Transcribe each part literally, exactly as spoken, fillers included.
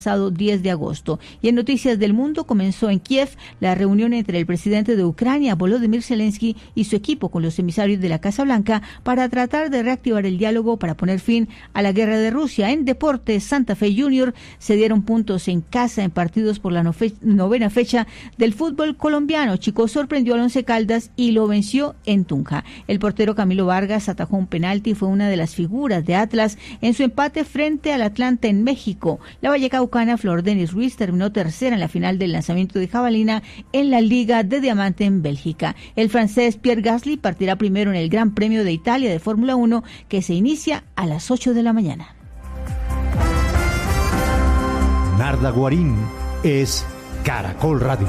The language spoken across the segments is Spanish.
pasado diez de agosto. Y en Noticias del Mundo, comenzó en Kiev la reunión entre el presidente de Ucrania, Volodymyr Zelensky, y su equipo con los emisarios de la Casa Blanca para tratar de reactivar el diálogo para poner fin a la guerra de Rusia. En deportes, Santa Fe Junior se dieron puntos en casa en partidos por la novena fecha del fútbol colombiano. Chico sorprendió al Once Caldas y lo venció en Tunja. El portero Camilo Vargas atajó un penalti y fue una de las figuras de Atlas en su empate frente al Atlanta en México. La vallecaucana Flor Denis Ruiz terminó tercera en la final del lanzamiento de jabalina en la Liga de Diamante en Bélgica. El francés Pierre Gasly partirá primero en el Gran Premio de Italia de Fórmula uno, que se inicia a las ocho de la mañana. Narda Guarín es Caracol Radio.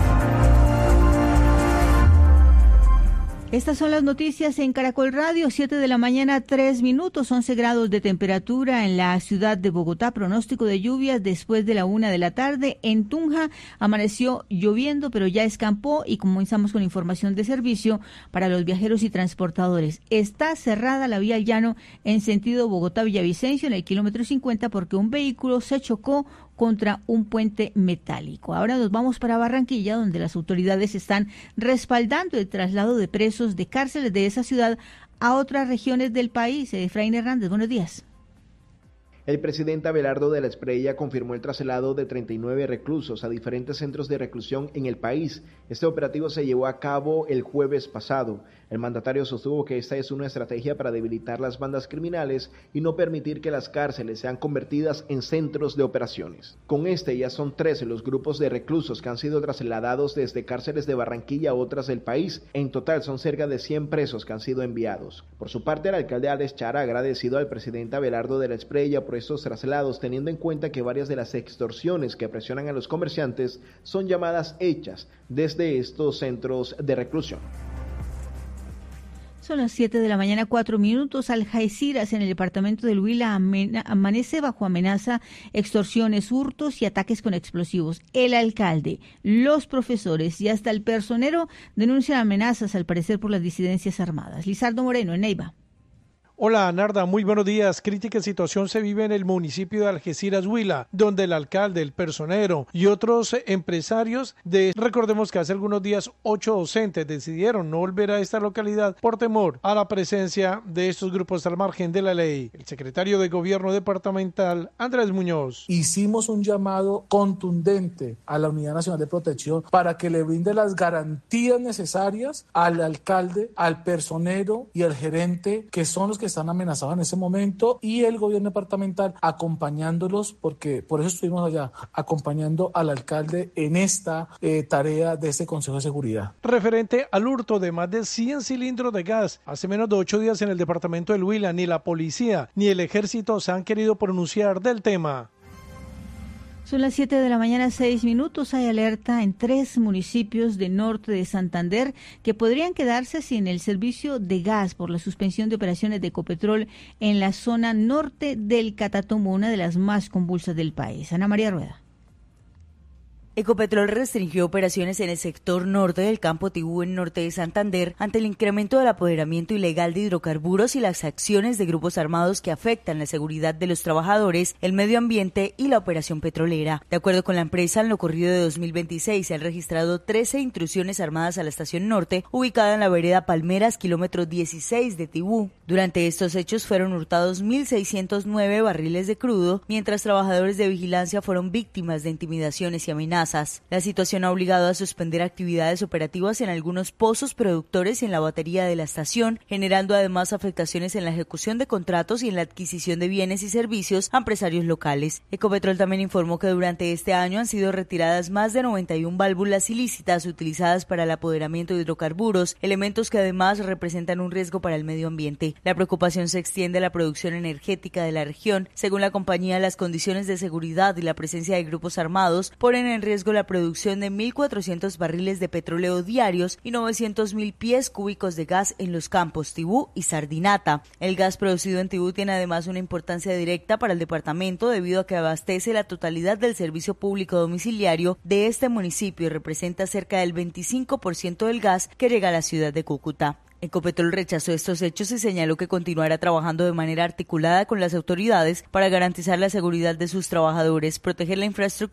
Estas son las noticias en Caracol Radio, siete de la mañana, tres minutos, once grados de temperatura en la ciudad de Bogotá, pronóstico de lluvias después de la una de la tarde. En Tunja amaneció lloviendo, pero ya escampó, y comenzamos con información de servicio para los viajeros y transportadores. Está cerrada la vía al llano en sentido Bogotá-Villavicencio en el kilómetro cincuenta porque un vehículo se chocó contra un puente metálico. Ahora nos vamos para Barranquilla, donde las autoridades están respaldando el traslado de presos de cárceles de esa ciudad a otras regiones del país. Efraín Hernández, buenos días. El presidente Abelardo de la Espriella confirmó el traslado de treinta y nueve reclusos a diferentes centros de reclusión en el país. Este operativo se llevó a cabo el jueves pasado. El mandatario sostuvo que esta es una estrategia para debilitar las bandas criminales y no permitir que las cárceles sean convertidas en centros de operaciones. Con este ya son trece los grupos de reclusos que han sido trasladados desde cárceles de Barranquilla a otras del país. En total son cerca de cien presos que han sido enviados. Por su parte, el alcalde Alex Chara ha agradecido al presidente Abelardo de la Espriella por estos traslados, teniendo en cuenta que varias de las extorsiones que presionan a los comerciantes son llamadas hechas desde estos centros de reclusión. Son las siete de la mañana, cuatro minutos. Algeciras, en el departamento del Huila, amanece bajo amenaza, extorsiones, hurtos y ataques con explosivos. El alcalde, los profesores y hasta el personero denuncian amenazas, al parecer por las disidencias armadas. Lizardo Moreno, en Neiva. Hola, Narda, muy buenos días. Crítica situación se vive en el municipio de Algeciras, Huila, donde el alcalde, el personero y otros empresarios de, recordemos que hace algunos días ocho docentes decidieron no volver a esta localidad por temor a la presencia de estos grupos al margen de la ley. El secretario de Gobierno departamental, Andrés Muñoz. Hicimos un llamado contundente a la Unidad Nacional de Protección para que le brinde las garantías necesarias al alcalde, al personero y al gerente, que son los que están amenazados en ese momento, y el gobierno departamental acompañándolos, porque por eso estuvimos allá, acompañando al alcalde en esta eh, tarea de este Consejo de Seguridad. Referente al hurto de más de cien cilindros de gas, hace menos de ocho días en el departamento del Huila, ni la policía ni el ejército se han querido pronunciar del tema. Son las siete de la mañana, seis minutos. Hay alerta en tres municipios de norte de Santander que podrían quedarse sin el servicio de gas por la suspensión de operaciones de Ecopetrol en la zona norte del Catatumbo, una de las más convulsas del país. Ana María Rueda. Ecopetrol restringió operaciones en el sector norte del campo Tibú en norte de Santander ante el incremento del apoderamiento ilegal de hidrocarburos y las acciones de grupos armados que afectan la seguridad de los trabajadores, el medio ambiente y la operación petrolera. De acuerdo con la empresa, en lo corrido de dos mil veintiséis se han registrado trece intrusiones armadas a la estación norte, ubicada en la vereda Palmeras, kilómetro dieciséis de Tibú. Durante estos hechos fueron hurtados mil seiscientos nueve barriles de crudo, mientras trabajadores de vigilancia fueron víctimas de intimidaciones y amenazas. La situación ha obligado a suspender actividades operativas en algunos pozos productores y en la batería de la estación, generando además afectaciones en la ejecución de contratos y en la adquisición de bienes y servicios a empresarios locales. Ecopetrol también informó que durante este año han sido retiradas más de noventa y una válvulas ilícitas utilizadas para el apoderamiento de hidrocarburos, elementos que además representan un riesgo para el medio ambiente. La preocupación se extiende a la producción energética de la región. Según la compañía, las condiciones de seguridad y la presencia de grupos armados ponen en riesgo la producción de mil cuatrocientos barriles de petróleo diarios y novecientos mil pies cúbicos de gas en los campos Tibú y Sardinata. El gas producido en Tibú tiene además una importancia directa para el departamento debido a que abastece la totalidad del servicio público domiciliario de este municipio y representa cerca del veinticinco por ciento del gas que llega a la ciudad de Cúcuta. Ecopetrol rechazó estos hechos y señaló que continuará trabajando de manera articulada con las autoridades para garantizar la seguridad de sus trabajadores, proteger la infraestructura